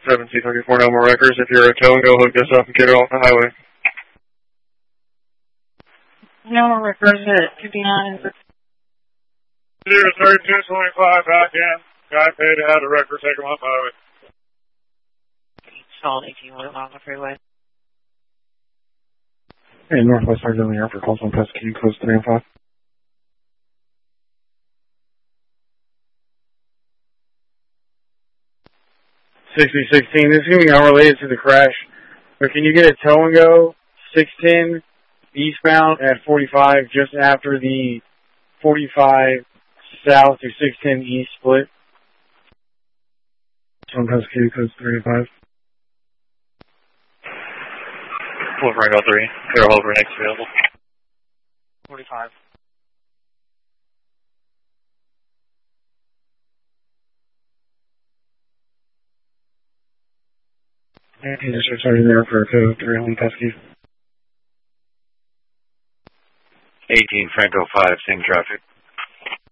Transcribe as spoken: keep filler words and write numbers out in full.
seven C thirty-four, no more records. If you're a tow, go hook this up and get it off the highway. No more records at fifty-nine. Zero thirty-two twenty-five back in. Guy paid to have the record, take him off the highway. Solid eighteen one on the freeway. Hey, Northwest Sergeant Airport calls on Pesquite, close three and five. sixty sixteen, this is going to be unrelated to the crash, but can you get a tow and go six ten eastbound at forty-five just after the forty-five south to six ten east split? On Pesquite, close three and five. Wolf Rango three, clear over next available. forty-five. Hey, District Sergeant Airport, code three on Pesquite. eighteen Franco five, same traffic.